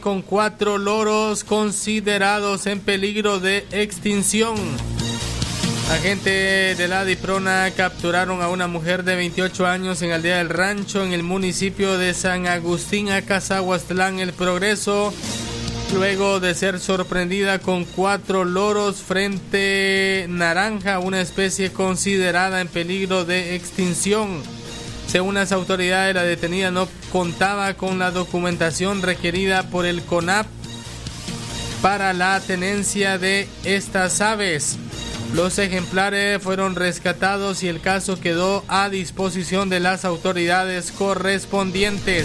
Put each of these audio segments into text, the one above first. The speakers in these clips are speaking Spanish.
con 4 loros considerados en peligro de extinción. Agentes de la DIPRONA capturaron a una mujer de 28 años en Aldea del Rancho, en el municipio de San Agustín, Acazahuastlán, El Progreso, luego de ser sorprendida con 4 loros frente naranja, una especie considerada en peligro de extinción. Según las autoridades, la detenida no contaba con la documentación requerida por el CONAP para la tenencia de estas aves. Los ejemplares fueron rescatados y el caso quedó a disposición de las autoridades correspondientes.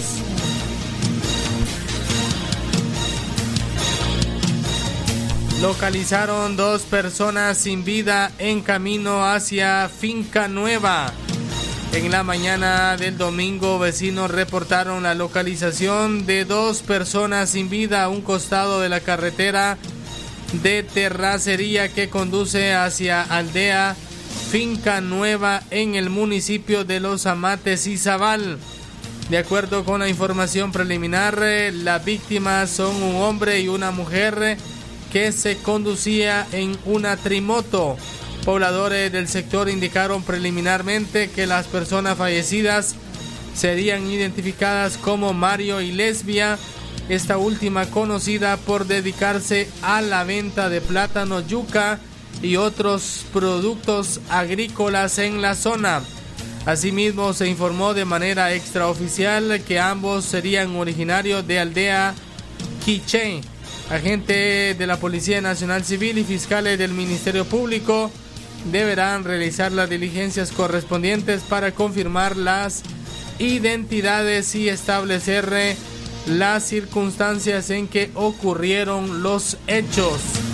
Localizaron 2 personas sin vida en camino hacia Finca Nueva. En la mañana del domingo, vecinos reportaron la localización de 2 personas sin vida a un costado de la carretera de terracería que conduce hacia Aldea Finca Nueva en el municipio de Los Amates, Izabal. De acuerdo con la información preliminar, las víctimas son un hombre y una mujer que se conducía en una trimoto. Pobladores del sector indicaron preliminarmente que las personas fallecidas serían identificadas como Mario y Lesbia, esta última conocida por dedicarse a la venta de plátano, yuca y otros productos agrícolas en la zona. Asimismo, se informó de manera extraoficial que ambos serían originarios de Aldea Quiché. Agentes de la Policía Nacional Civil y fiscales del Ministerio Público deberán realizar las diligencias correspondientes para confirmar las identidades y establecer las circunstancias en que ocurrieron los hechos.